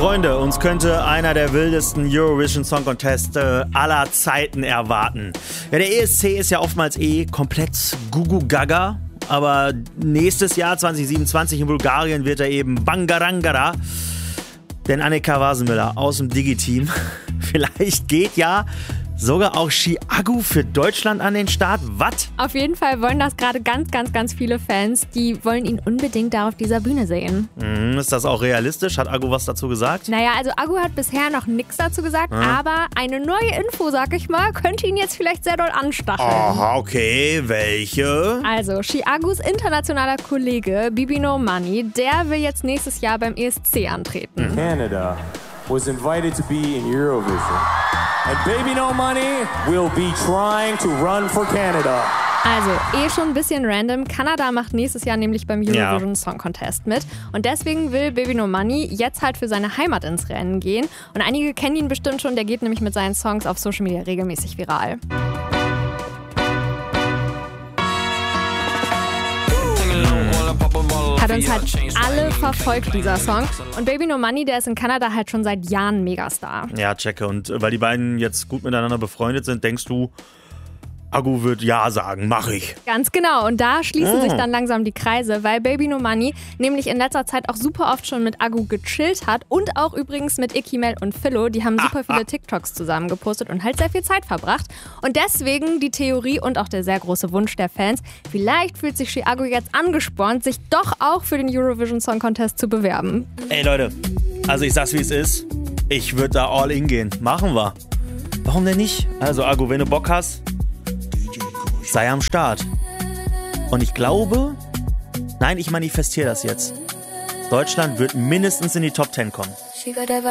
Freunde, uns könnte einer der wildesten Eurovision Song Contest aller Zeiten erwarten. Ja, der ESC ist ja oftmals komplett Gugu-Gaga, aber nächstes Jahr 2027 in Bulgarien wird er eben Bangarangara. Denn Annika Wasenmüller aus dem Digi-Team, vielleicht geht ja sogar auch Chiago für Deutschland an den Start. Was? Auf jeden Fall wollen das gerade ganz viele Fans. Die wollen ihn unbedingt da auf dieser Bühne sehen. Ist das auch realistisch? Hat Agu was dazu gesagt? Naja, also Agu hat bisher noch nichts dazu gesagt, aber eine neue Info, sag ich mal, könnte ihn jetzt vielleicht sehr doll anstacheln. Aha, okay. Welche? Also, Chiagos internationaler Kollege Bibi No Money, der will jetzt nächstes Jahr beim ESC antreten. Canada was invited to be in Eurovision. And Baby No Money will be trying to run for Canada. Also, schon ein bisschen random. Kanada macht nächstes Jahr nämlich beim Eurovision Song Contest mit. Und deswegen will Baby No Money jetzt halt für seine Heimat ins Rennen gehen. Und einige kennen ihn bestimmt schon, der geht nämlich mit seinen Songs auf Social Media regelmäßig viral. Hat uns halt alle verfolgt, dieser Song. Und Baby No Money, der ist in Kanada halt schon seit Jahren Megastar. Ja, checke. Und weil die beiden jetzt gut miteinander befreundet sind, denkst du, Agu wird ja sagen, mach ich. Ganz genau. Und da schließen sich dann langsam die Kreise, weil Baby No Money nämlich in letzter Zeit auch super oft schon mit Agu gechillt hat und auch übrigens mit Ikimel und Philo. Die haben super viele TikToks zusammen gepostet und halt sehr viel Zeit verbracht. Und deswegen die Theorie und auch der sehr große Wunsch der Fans, vielleicht fühlt sich Chiago jetzt angespornt, sich doch auch für den Eurovision Song Contest zu bewerben. Ey Leute, also ich sag's wie es ist, ich würde da all in gehen. Machen wir. Warum denn nicht? Also Agu, wenn du Bock hast, sei am Start. Und ich glaube, nein, ich manifestiere das jetzt. Deutschland wird mindestens in die Top 10 kommen.